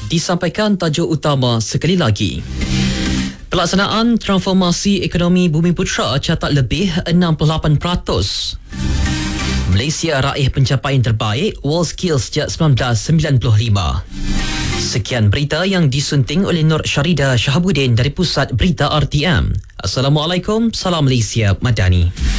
Disampaikan tajuk utama sekali lagi. Pelaksanaan transformasi ekonomi Bumiputera catat lebih 68%. Malaysia raih pencapaian terbaik WorldSkills sejak 1995. Sekian berita yang disunting oleh Nur Syarida Shahabuddin dari Pusat Berita RTM. Assalamualaikum, salam Malaysia Madani.